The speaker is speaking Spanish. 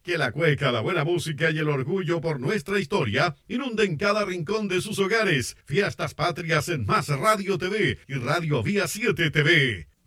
Que la cueca, la buena música y el orgullo por nuestra historia inunden cada rincón de sus hogares. Fiestas Patrias en Más Radio TV y Radio Vía 7 TV.